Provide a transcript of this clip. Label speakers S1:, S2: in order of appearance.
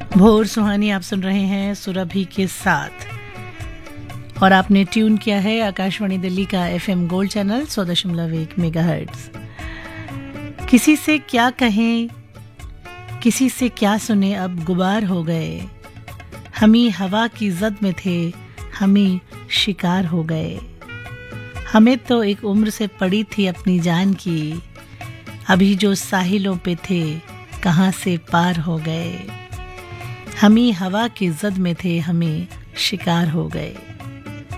S1: भोर सुहानी आप सुन रहे हैं सुरभि के साथ और आपने ट्यून किया है आकाशवाणी दिल्ली का एफएम गोल्ड चैनल 100.1 मेगाहर्ट्ज। किसी से क्या कहें, किसी से क्या सुने, अब गुबार हो गए। हम ही हवा की जद में थे, हम ही शिकार हो गए। हमें तो एक उम्र से पड़ी थी अपनी जान की, अभी जो साहिलों पे थे कहाँ से पार हो गए। हम ही हवा की जद में थे, हमें शिकार हो गए।